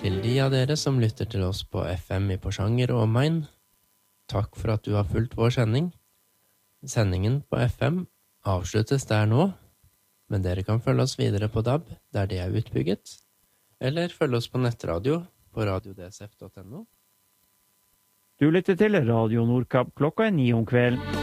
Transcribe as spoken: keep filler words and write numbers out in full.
Til de av dere som lytter til oss på F M i Porsanger og omegn, takk for at du har fulgt vår sending. Sendingen på F M avsluttes der nå, men dere kan følge oss videre på D A B, der det er utbygget, eller følge oss på nettradio på radio d s f punktum n o. Du lytter til Radio Nordkapp klokka er ni om kvelden.